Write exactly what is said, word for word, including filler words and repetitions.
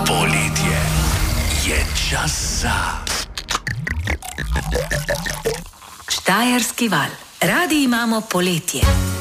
Poletje je čas za Štajerski val. Radi imamo poletje.